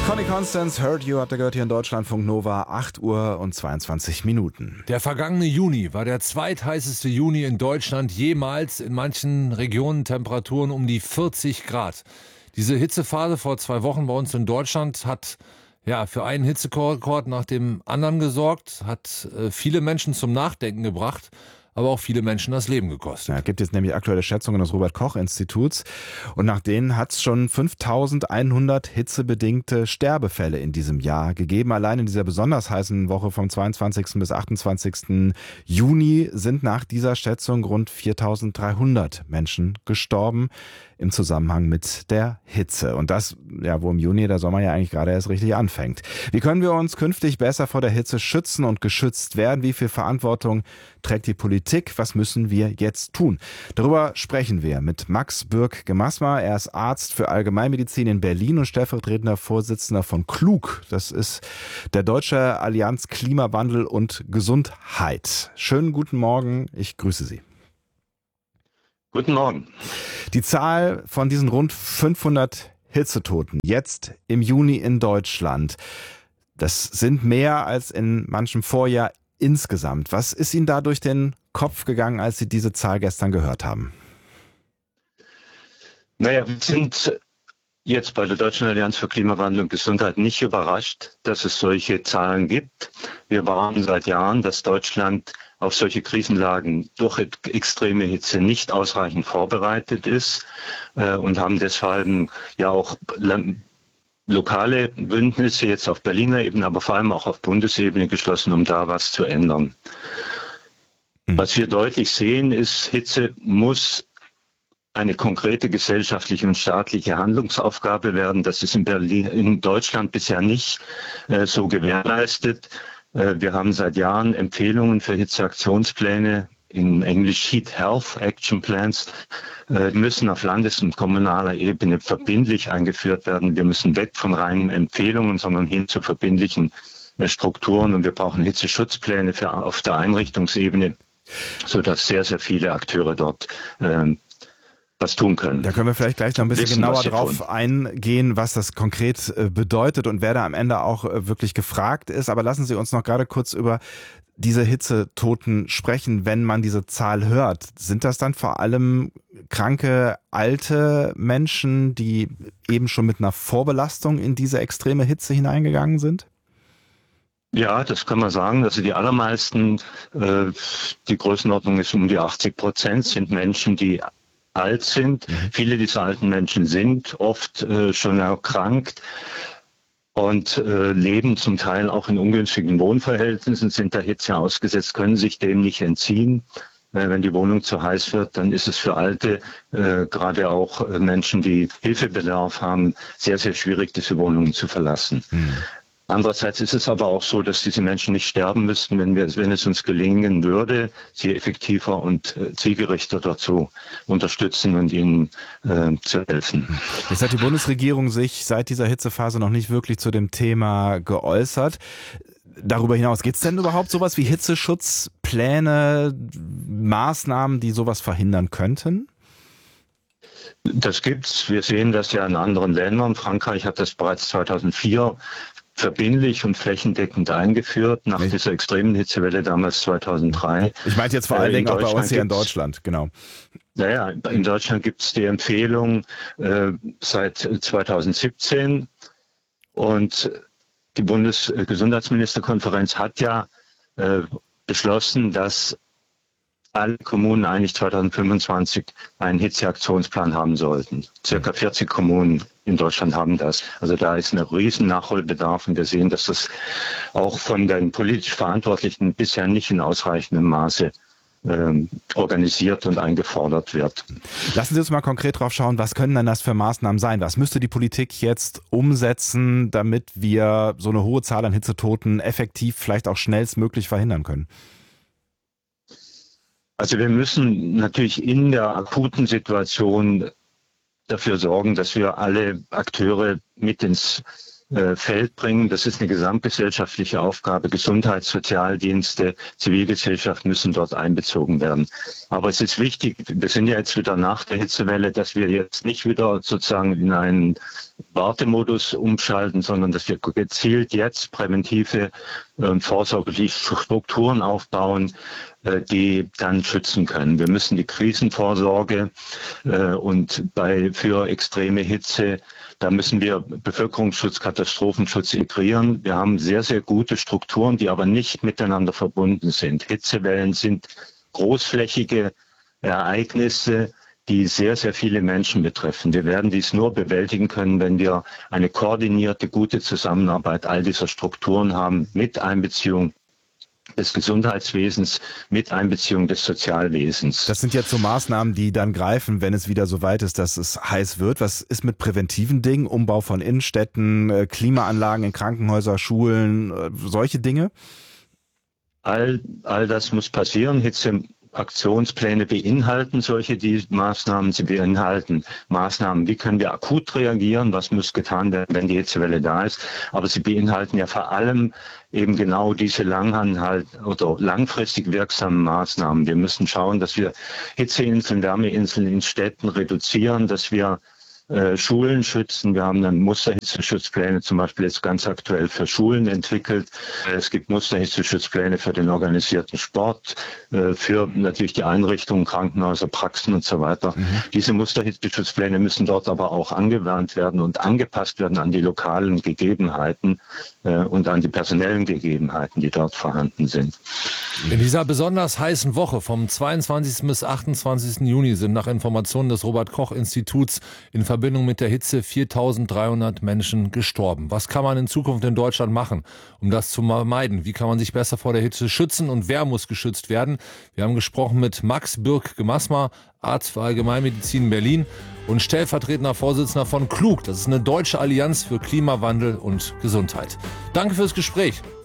Connie Constance, Heard You, habt ihr gehört hier in Deutschlandfunk Nova, 8 Uhr und 22 Minuten. Der vergangene Juni war der zweitheißeste Juni in Deutschland jemals, in manchen Regionen Temperaturen um die 40 Grad. Diese Hitzephase vor 2 Wochen bei uns in Deutschland hat für einen Hitzerekord nach dem anderen gesorgt, hat viele Menschen zum Nachdenken gebracht, aber auch viele Menschen das Leben gekostet. Ja, gibt jetzt nämlich aktuelle Schätzungen des Robert-Koch-Instituts und nach denen hat es schon 5.100 hitzebedingte Sterbefälle in diesem Jahr gegeben. Allein in dieser besonders heißen Woche vom 22. bis 28. Juni sind nach dieser Schätzung rund 4.300 Menschen gestorben im Zusammenhang mit der Hitze. Und das, wo im Juni der Sommer ja eigentlich gerade erst richtig anfängt. Wie können wir uns künftig besser vor der Hitze schützen und geschützt werden? Wie viel Verantwortung trägt die Politik? Was müssen wir jetzt tun? Darüber sprechen wir mit Max Bürk-Gemasmer. Er ist Arzt für Allgemeinmedizin in Berlin und stellvertretender Vorsitzender von KLUG. Das ist der Deutsche Allianz Klimawandel und Gesundheit. Schönen guten Morgen, ich grüße Sie. Guten Morgen. Die Zahl von diesen rund 500 Hitzetoten jetzt im Juni in Deutschland, das sind mehr als in manchem Vorjahr insgesamt. Was ist Ihnen da durch den Kopf gegangen, als Sie diese Zahl gestern gehört haben? Wir sind jetzt bei der Deutschen Allianz für Klimawandel und Gesundheit nicht überrascht, dass es solche Zahlen gibt. Wir warnen seit Jahren, dass Deutschland auf solche Krisenlagen durch extreme Hitze nicht ausreichend vorbereitet ist und haben deshalb auch lokale Bündnisse jetzt auf Berliner Ebene, aber vor allem auch auf Bundesebene geschlossen, um da was zu ändern. Was wir deutlich sehen, ist, Hitze muss eine konkrete gesellschaftliche und staatliche Handlungsaufgabe werden. Das ist in Deutschland bisher nicht so gewährleistet. Wir haben seit Jahren Empfehlungen für Hitzeaktionspläne, in Englisch Heat Health Action Plans, müssen auf Landes- und kommunaler Ebene verbindlich eingeführt werden. Wir müssen weg von reinen Empfehlungen, sondern hin zu verbindlichen Strukturen. Und wir brauchen Hitzeschutzpläne auf der Einrichtungsebene, sodass sehr, sehr viele Akteure dort was tun können. Da können wir vielleicht gleich noch ein bisschen genauer drauf eingehen, was das konkret bedeutet und wer da am Ende auch wirklich gefragt ist. Aber lassen Sie uns noch gerade kurz über diese Hitzetoten sprechen, wenn man diese Zahl hört. Sind das dann vor allem kranke, alte Menschen, die eben schon mit einer Vorbelastung in diese extreme Hitze hineingegangen sind? Ja, das kann man sagen. Also die allermeisten, die Größenordnung ist um die 80%, sind Menschen, die alt sind. Viele dieser alten Menschen sind oft schon erkrankt und leben zum Teil auch in ungünstigen Wohnverhältnissen, sind der Hitze ausgesetzt, können sich dem nicht entziehen. Wenn die Wohnung zu heiß wird, dann ist es für Alte, gerade auch Menschen, die Hilfebedarf haben, sehr, sehr schwierig, diese Wohnungen zu verlassen. Andererseits ist es aber auch so, dass diese Menschen nicht sterben müssten, wenn es uns gelingen würde, sie effektiver und zielgerichter dazu unterstützen und ihnen zu helfen. Jetzt hat die Bundesregierung sich seit dieser Hitzephase noch nicht wirklich zu dem Thema geäußert. Darüber hinaus, gibt es denn überhaupt sowas wie Hitzeschutzpläne, Maßnahmen, die sowas verhindern könnten? Das gibt's. Wir sehen das ja in anderen Ländern. Frankreich hat das bereits 2004 verbindlich und flächendeckend eingeführt, nach dieser extremen Hitzewelle damals 2003. Ich meinte jetzt vor allen Dingen auch bei uns hier in Deutschland, genau. Naja, in Deutschland gibt es die Empfehlung seit 2017 und die Bundesgesundheitsministerkonferenz hat ja beschlossen, dass alle Kommunen eigentlich 2025 einen Hitzeaktionsplan haben sollten. Circa 40 Kommunen in Deutschland haben das. Also da ist ein riesen Nachholbedarf und wir sehen, dass das auch von den politisch Verantwortlichen bisher nicht in ausreichendem Maße organisiert und eingefordert wird. Lassen Sie uns mal konkret drauf schauen, was können denn das für Maßnahmen sein? Was müsste die Politik jetzt umsetzen, damit wir so eine hohe Zahl an Hitzetoten effektiv, vielleicht auch schnellstmöglich verhindern können? Also wir müssen natürlich in der akuten Situation dafür sorgen, dass wir alle Akteure mit ins Feld bringen. Das ist eine gesamtgesellschaftliche Aufgabe. Gesundheit, Sozialdienste, Zivilgesellschaft müssen dort einbezogen werden. Aber es ist wichtig, wir sind ja jetzt wieder nach der Hitzewelle, dass wir jetzt nicht wieder sozusagen in einen Wartemodus umschalten, sondern dass wir gezielt jetzt präventive und vorsorgliche Strukturen aufbauen, die dann schützen können. Wir müssen die Krisenvorsorge für extreme Hitze, da müssen wir Bevölkerungsschutz, Katastrophenschutz integrieren. Wir haben sehr, sehr gute Strukturen, die aber nicht miteinander verbunden sind. Hitzewellen sind großflächige Ereignisse, die sehr, sehr viele Menschen betreffen. Wir werden dies nur bewältigen können, wenn wir eine koordinierte, gute Zusammenarbeit all dieser Strukturen haben, mit Einbeziehung des Gesundheitswesens, mit Einbeziehung des Sozialwesens. Das sind jetzt so Maßnahmen, die dann greifen, wenn es wieder so weit ist, dass es heiß wird. Was ist mit präventiven Dingen? Umbau von Innenstädten, Klimaanlagen in Krankenhäuser, Schulen, solche Dinge? All das muss passieren. Aktionspläne beinhalten Maßnahmen. Sie beinhalten Maßnahmen, wie können wir akut reagieren, was muss getan werden, wenn die Hitzewelle da ist. Aber sie beinhalten ja vor allem eben genau diese langfristig wirksamen Maßnahmen. Wir müssen schauen, dass wir Hitzeinseln, Wärmeinseln in Städten reduzieren, dass wir Schulen schützen. Wir haben dann Musterhitzeschutzpläne zum Beispiel jetzt ganz aktuell für Schulen entwickelt. Es gibt Musterhitzeschutzpläne für den organisierten Sport, für natürlich die Einrichtungen, Krankenhäuser, Praxen und so weiter. Diese Musterhitzeschutzpläne müssen dort aber auch angewandt werden und angepasst werden an die lokalen Gegebenheiten und an die personellen Gegebenheiten, die dort vorhanden sind. In dieser besonders heißen Woche vom 22. bis 28. Juni sind nach Informationen des Robert-Koch-Instituts in Verbindung mit der Hitze 4.300 Menschen gestorben. Was kann man in Zukunft in Deutschland machen, um das zu vermeiden? Wie kann man sich besser vor der Hitze schützen und wer muss geschützt werden? Wir haben gesprochen mit Max Birk-Gemasmer, Arzt für Allgemeinmedizin in Berlin und stellvertretender Vorsitzender von KLUG. Das ist eine deutsche Allianz für Klimawandel und Gesundheit. Danke fürs Gespräch.